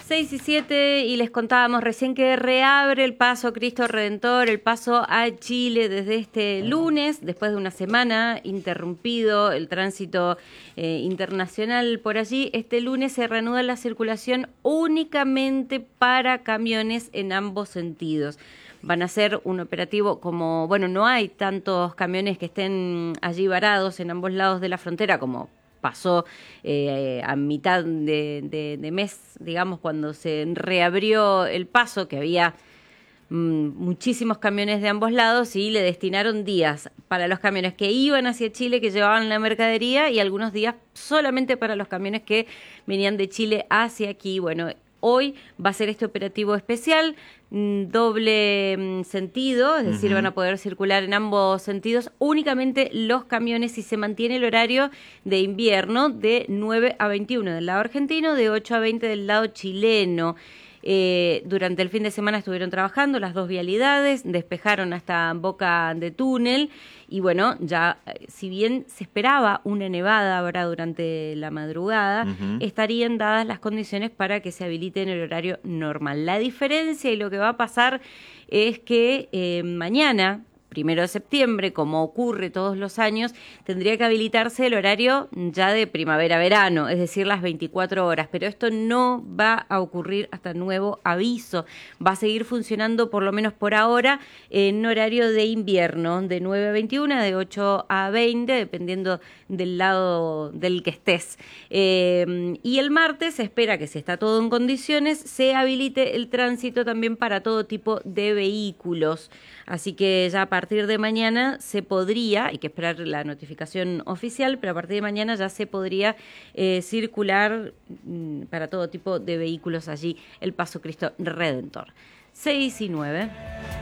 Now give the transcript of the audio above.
6 y 7 y les contábamos recién que reabre el paso Cristo Redentor, el paso a Chile desde este lunes, después de una semana interrumpido el tránsito internacional por allí. Este lunes se reanuda la circulación únicamente para camiones en ambos sentidos. Van a hacer un operativo como, bueno, no hay tantos camiones que estén allí varados en ambos lados de la frontera como pasó a mitad de mes, digamos, cuando se reabrió el paso, que había muchísimos camiones de ambos lados y le destinaron días para los camiones que iban hacia Chile, que llevaban la mercadería, y algunos días solamente para los camiones que venían de Chile hacia aquí. Bueno, hoy va a ser este operativo especial, doble sentido, es decir, van a poder circular en ambos sentidos únicamente los camiones y se mantiene el horario de invierno de 9 a 21 del lado argentino, de 8 a 20 del lado chileno. Durante el fin de semana estuvieron trabajando las dos vialidades, despejaron hasta Boca de Túnel y bueno, ya si bien se esperaba una nevada ahora durante la madrugada, estarían dadas las condiciones para que se habilite en el horario normal. La diferencia y lo que va a pasar es que mañana, 1 de septiembre, como ocurre todos los años, tendría que habilitarse el horario ya de primavera-verano, es decir, las 24 horas, pero esto no va a ocurrir hasta nuevo aviso. Va a seguir funcionando, por lo menos por ahora, en horario de invierno, de 9 a 21, de 8 a 20, dependiendo del lado del que estés. Y el martes se espera que, si está todo en condiciones, se habilite el tránsito también para todo tipo de vehículos. Así que ya a partir de mañana se podría, hay que esperar la notificación oficial, pero a partir de mañana ya se podría circular para todo tipo de vehículos allí el Paso Cristo Redentor. 6 y 9.